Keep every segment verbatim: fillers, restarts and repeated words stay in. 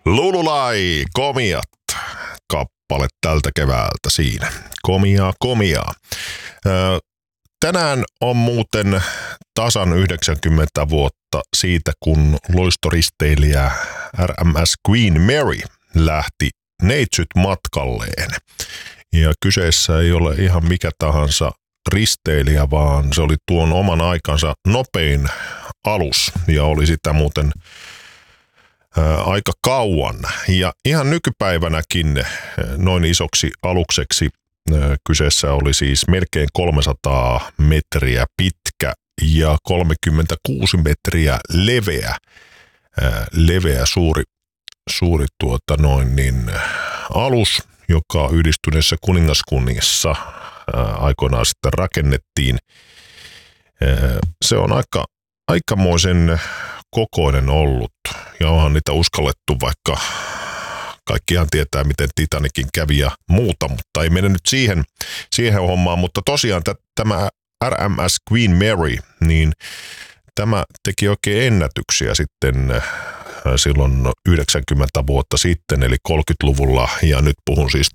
Lululai, komiat, kappale tältä keväältä siinä. Komiaa, komiaa. Tänään on muuten tasan yhdeksänkymmentä vuotta siitä, kun loistoristeilijä R M S Queen Mary lähti neitsyt matkalleen. Ja kyseessä ei ole ihan mikä tahansa risteilijä, vaan se oli tuon oman aikansa nopein alus ja oli sitä muuten ää, aika kauan. Ja ihan nykypäivänäkin noin isoksi alukseksi ää, kyseessä oli siis melkein kolmesataa metriä pitkä ja kolmekymmentäkuusi metriä leveä, ää, leveä suuri, suuri tuota noin niin alus, joka Yhdistyneessä kuningaskunnassa aikoinaan sitten rakennettiin. Se on aika, aikamoisen kokoinen ollut ja onhan niitä uskallettu, vaikka kaikkihan tietää, miten Titanicin kävi ja muuta, mutta ei mene nyt siihen, siihen hommaan. Mutta tosiaan t- tämä R M S Queen Mary, niin tämä teki oikein ennätyksiä sitten silloin yhdeksänkymmentä vuotta sitten, eli kolmekymmentäluvulla, ja nyt puhun siis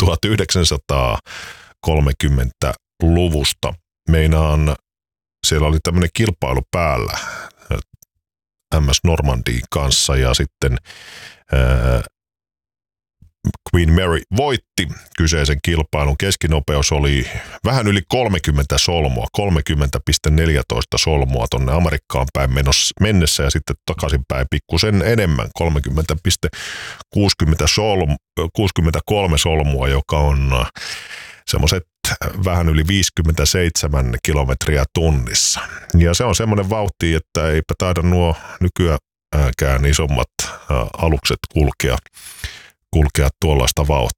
tuhatyhdeksänsataakolmekymmentäluvusta. Meinaan, siellä oli tämmöinen kilpailu päällä M S Normandin kanssa, ja sitten ää, Queen Mary voitti kyseisen kilpailun. Keskinopeus oli vähän yli kolmekymmentä solmua, kolmekymmentä pilkku neljätoista solmua tonne Amerikkaan päin mennessä ja sitten takaisinpäin pikkusen enemmän, kolmekymmentä pilkku kuusikymmentäkolme solmua, joka on semmoiset vähän yli viisikymmentäseitsemän kilometriä tunnissa. Ja se on semmoinen vauhti, että eipä taida nuo nykyäänkään isommat alukset kulkea kulkea tuollaista vauhtia.